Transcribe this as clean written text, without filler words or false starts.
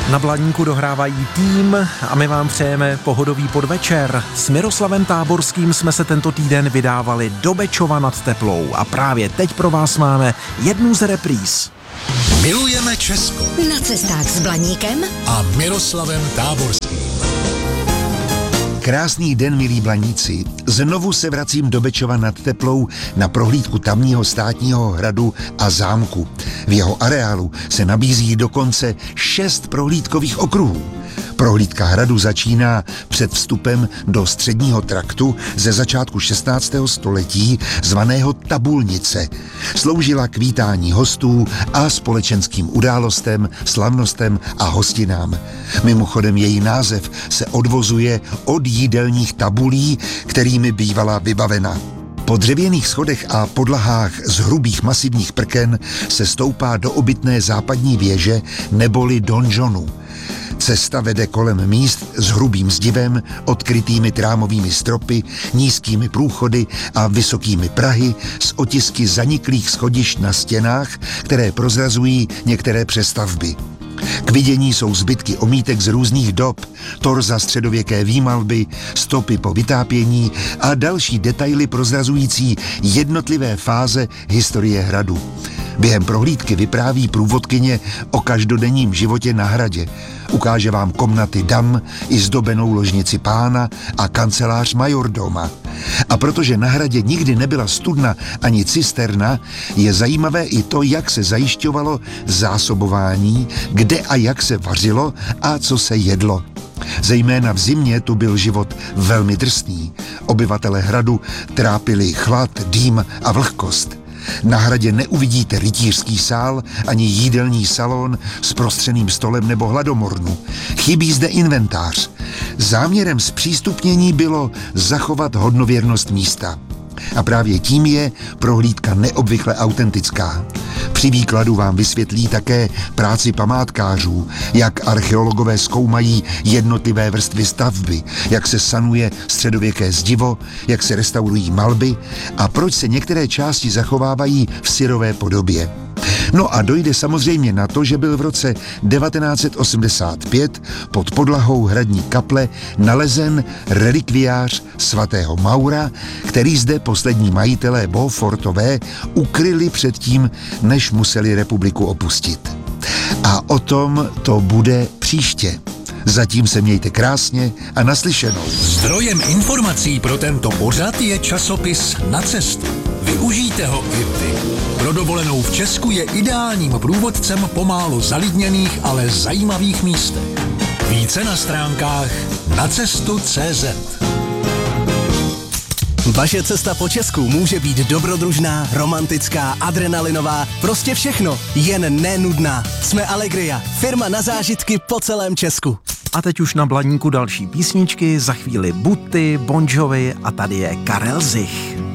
Na Blaníku dohrávají tým a my vám přejeme pohodový podvečer. S Miroslavem Táborským jsme se tento týden vydávali do Bečova nad Teplou a právě teď pro vás máme jednu z repríz. Milujeme Česko. Na cestách s Blaníkem A Miroslavem Táborským. Krásný den, milí Blaníci. Znovu se vracím do Bečova nad Teplou na prohlídku tamního státního hradu a zámku. V jeho areálu se nabízí dokonce 6 prohlídkových okruhů. Prohlídka hradu začíná před vstupem do středního traktu ze začátku 16. století zvaného Tabulnice. Sloužila k vítání hostů a společenským událostem, slavnostem a hostinám. Mimochodem její název se odvozuje od jídelních tabulí, kterými bývala vybavena. Po dřevěných schodech a podlahách z hrubých masivních prken se stoupá do obytné západní věže neboli donžonu. Cesta vede kolem míst s hrubým zdivem, odkrytými trámovými stropy, nízkými průchody a vysokými prahy s otisky zaniklých schodišť na stěnách, které prozrazují některé přestavby. K vidění jsou zbytky omítek z různých dob, torza středověké výmalby, stopy po vytápění a další detaily prozrazující jednotlivé fáze historie hradu. Během prohlídky vypráví průvodkyně o každodenním životě na hradě. Ukáže vám komnaty dam, i zdobenou ložnici pána a kancelář majordoma. A protože na hradě nikdy nebyla studna ani cisterna, je zajímavé i to, jak se zajišťovalo zásobování, kde a jak se vařilo a co se jedlo. Zejména v zimě tu byl život velmi drsný. Obyvatele hradu trápili chlad, dým a vlhkost. Na hradě neuvidíte rytířský sál ani jídelní salon s prostřeným stolem nebo hladomornu. Chybí zde inventář. Záměrem zpřístupnění bylo zachovat hodnověrnost místa. A právě tím je prohlídka neobvykle autentická. Při výkladu vám vysvětlí také práci památkářů, jak archeologové zkoumají jednotlivé vrstvy stavby, jak se sanuje středověké zdivo, jak se restaurují malby a proč se některé části zachovávají v syrové podobě. No a dojde samozřejmě na to, že byl v roce 1985 pod podlahou hradní kaple nalezen relikviář svatého Maura, který zde poslední majitelé Beaufortové ukryli předtím, než museli republiku opustit. A o tom to bude příště. Zatím se mějte krásně a naslyšenou. Zdrojem informací pro tento pořad je časopis Na cestu. Využijte ho i vy. Pro dovolenou v Česku je ideálním průvodcem po málo zalidněných, ale zajímavých místech. Více na stránkách nacestu.cz. Vaše cesta po Česku může být dobrodružná, romantická, adrenalinová, prostě všechno, jen nenudná. Jsme Allegria, firma na zážitky po celém Česku. A teď už na Blaníku další písničky, za chvíli Buty, Bon Jovi a tady je Karel Zich.